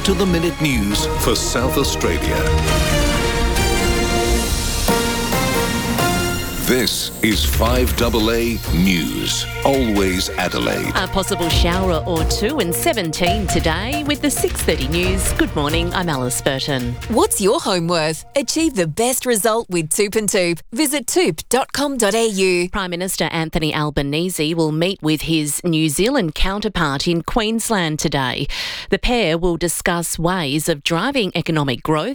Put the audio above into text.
up-to-the-minute news for South Australia. This is 5AA News. Always Adelaide. A possible shower or two and 17 today with the 6:30 news. Good morning, I'm Alice Burton. What's your home worth? Achieve the best result with Toop and Toop. Visit toop.com.au. Prime Minister Anthony Albanese will meet with his New Zealand counterpart in Queensland today. The pair will discuss ways of driving economic growth